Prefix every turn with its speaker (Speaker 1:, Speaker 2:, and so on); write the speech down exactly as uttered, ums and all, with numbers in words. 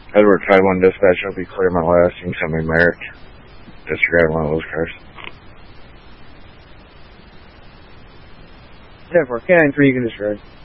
Speaker 1: Edward five one dispatch, I'll be clear my last. You can send me Merrick. Disregard one of those cars.
Speaker 2: ten four, K nine three, you can disregard.